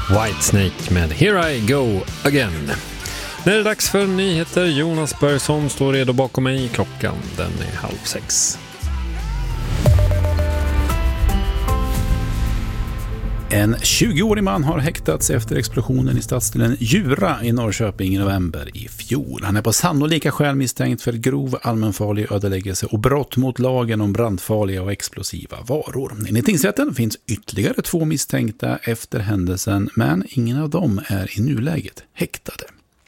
Whitesnake med Here I Go Again. När det är dags för nyheter, Jonas Börjesson står redo bakom mig. Klockan den är 5:30. En 20-årig man har häktats efter explosionen i stadsdelen Djura i Norrköping i november i fjol. Han är på sannolika skäl misstänkt för grov allmänfarlig ödeläggelse och brott mot lagen om brandfarliga och explosiva varor. Enligt tingsrätten finns ytterligare 2 misstänkta efter händelsen, men ingen av dem är i nuläget häktade.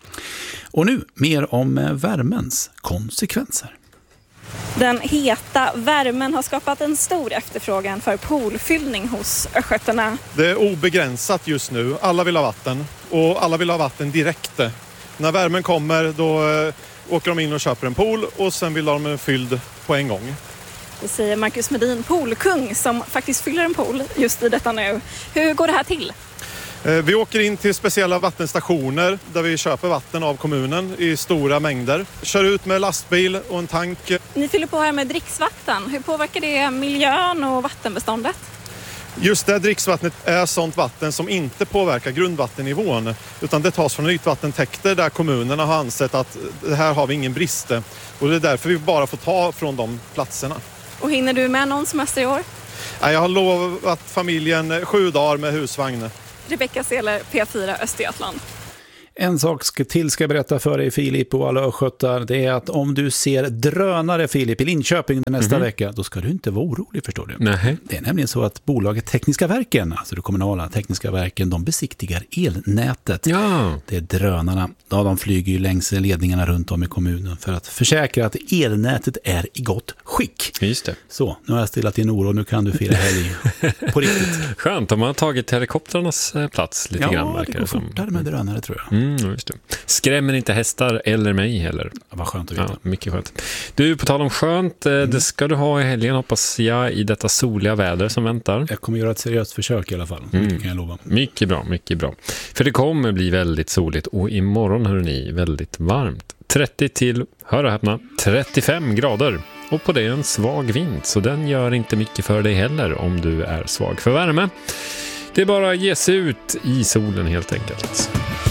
Och nu mer om värmens konsekvenser. Den heta värmen har skapat en stor efterfrågan för poolfyllning hos östgötarna. Det är obegränsat just nu. Alla vill ha vatten och alla vill ha vatten direkt. När värmen kommer då åker de in och köper en pool och sen vill de en fylld på en gång. Det säger Marcus Medin, poolkung, som faktiskt fyller en pool just i detta nu. Hur går det här till? Vi åker in till speciella vattenstationer där vi köper vatten av kommunen i stora mängder. Kör ut med lastbil och en tank. Ni fyller på här med dricksvatten. Hur påverkar det miljön och vattenbeståndet? Just det dricksvattnet är sånt vatten som inte påverkar grundvattennivån, utan det tas från ytvattentäkter där kommunerna har ansett att det här har vi ingen brist. Och det är därför vi bara får ta från de platserna. Och hinner du med någon semester i år? Jag har lovat familjen 7 dagar med husvagn. Rebecka Seler, P4 Östergötland. En sak till ska jag berätta för dig, Filip, och alla östgötar. Det är att om du ser drönare, Filip, i Linköping nästa vecka, då ska du inte vara orolig, förstår du. Nej. Det är nämligen så att bolaget Tekniska verken, alltså de kommunala tekniska verken, de besiktigar elnätet. Ja. Det är drönarna. Ja, de flyger ju längs ledningarna runt om i kommunen för att försäkra att elnätet är i gott skick. Just det. Så, nu har jag stillat din oro, nu kan du fira helg på riktigt. Skönt, de har tagit helikoptrarnas plats lite grann. Ja, det går fortare med drönare, tror jag. Just det. Skrämmer inte hästar eller mig heller. Ja, vad skönt att veta. Ja, mycket skönt. Du, på tal om skönt, det ska du ha i helgen, hoppas jag, i detta soliga väder som väntar. Jag kommer göra ett seriöst försök i alla fall, kan jag lova. Mycket bra, mycket bra. För det kommer bli väldigt soligt och imorgon, hörni, väldigt varmt. 30 till, hör och häpna, 35 grader. Och på det en svag vind, så den gör inte mycket för dig heller om du är svag för värme. Det är bara att ge sig ut i solen helt enkelt.